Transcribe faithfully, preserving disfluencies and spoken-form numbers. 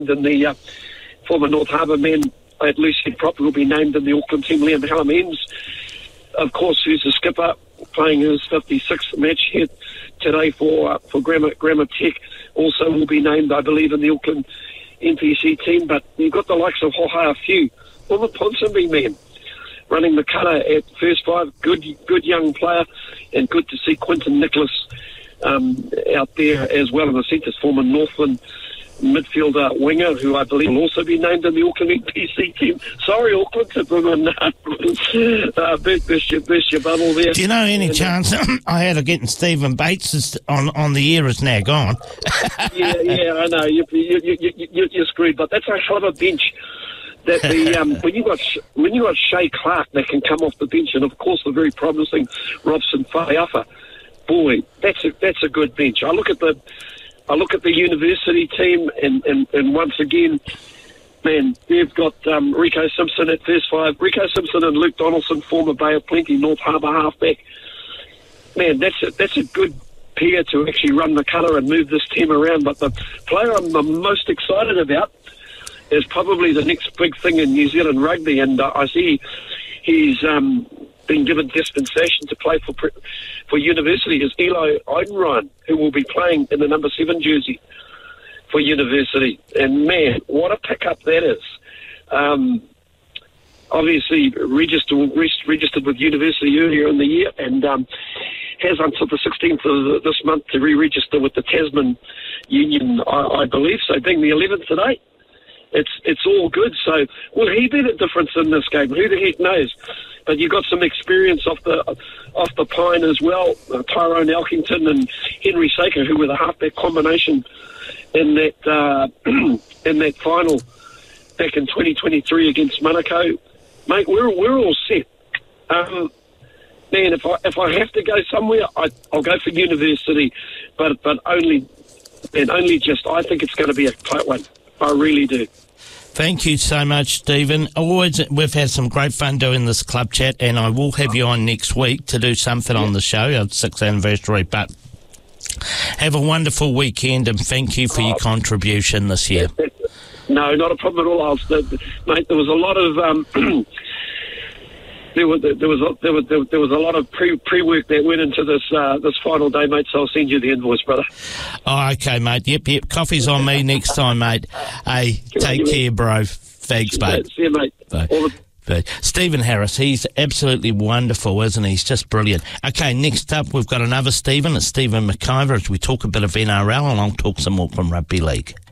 And the uh, former North Harbour men at Lucy Proper will be named in the Auckland team. Liam Hallam, of course, who's the skipper, playing his fifty-sixth match here today for uh, for Grammar, Grammar Tech, also will be named, I believe, in the Auckland N P C team. But you've got the likes of Hoha Few, former Ponsonby man, running the colour at first five. Good, good young player, and good to see Quinton Nicholas um, out there as well in the centres, former Northland midfielder winger, who I believe will also be named in the Auckland N P C team. Sorry, Auckland, to bring on uh, burst, burst, your, burst your bubble there. Do you know any and, chance I had of getting Stephen Bates is on, on the air is now gone? yeah, yeah, I know. You, you, you, you, you're screwed, but that's a hell of a bench. That the um, when you got when you got Shay Clark that can come off the bench, and of course the very promising Robson Faiafa, boy, that's a that's a good bench. I look at the I look at the university team, and, and, and once again, man, they've got um, Rico Simpson at first five. Rico Simpson and Luke Donaldson, former Bay of Plenty North Harbour halfback. Man, that's a, that's a good pair to actually run the colour and move this team around. But the player I'm the most excited about is probably the next big thing in New Zealand rugby, and uh, I see he's um, been given dispensation to play for for university, is Eli Eidenryan, who will be playing in the number seven jersey for university. And man, what a pickup that is. Um, obviously registered, registered with university earlier in the year, and um, has until the sixteenth of this month to re-register with the Tasman Union, I, I believe. So being the eleventh today, It's it's all good. So will he be the difference in this game? Who the heck knows? But you've got some experience off the off the pine as well. Uh, Tyrone Elkington and Henry Saker, who were the halfback combination in that uh, in that final back in twenty twenty-three against Monaco. Mate, we're we're all set. Um, man, if I if I have to go somewhere, I, I'll go for university, but but only and only just. I think it's going to be a tight one. I really do. Thank you so much, Stephen. Always, we've had some great fun doing this club chat, and I will have you on next week to do something yeah. on the show, our sixth anniversary. But have a wonderful weekend, and thank you for oh, your contribution this year. No, not a problem at all. I was, mate, there was a lot of um, there was there was a, there was there was a lot of pre pre work that went into this uh, this final day, mate. So I'll send you the invoice, brother. Oh, okay, mate. Yep, yep. Coffee's on me next time, mate. Hey, Come take on, care, bro. Thanks, mate. See you, mate. Bye. All the- Bye. Stephen Harris, he's absolutely wonderful, isn't he? He's just brilliant. Okay, next up, we've got another Stephen. It's Stephen McIver as we talk a bit of N R L, and I'll talk some more from Rugby League.